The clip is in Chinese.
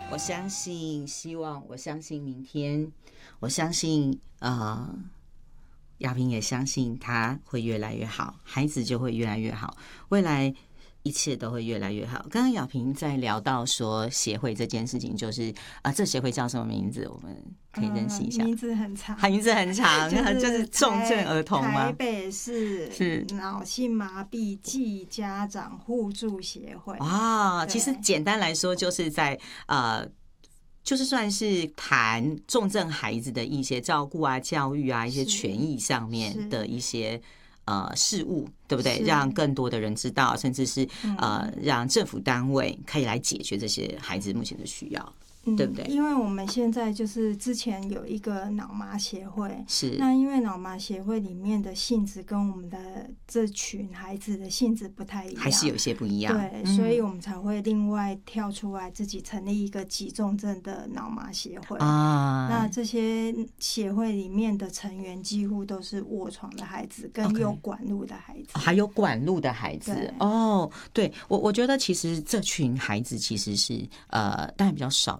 我相信希望，我相信明天，我相信亚萍也相信他会越来越好，孩子就会越来越好，未来一切都会越来越好。刚刚亚萍在聊到说协会这件事情，就是这协会叫什么名字？我们可以认识一下。 名字很长， 名字很长，就是重症儿童吗？ 台北市脑性麻痹暨家长互助协会。 哇，其实简单来说，就是在就是算是谈重症孩子的一些照顾啊、教育啊、一些权益上面的一些事务，对不对？让更多的人知道，甚至是让政府单位可以来解决这些孩子目前的需要。对不对？ 因为我们现在就是之前有一个脑麻协会， 是那因为脑麻协会里面的性质跟我们的这群孩子的性质不太一样， 还是有一些不一样。 对，所以我们才会另外跳出来自己成立一个急重症的脑麻协会啊。那这些协会里面的成员几乎都是卧床的孩子跟有管路的孩子， 还有管路的孩子。哦，对，我觉得其实这群孩子其实是当然比较少。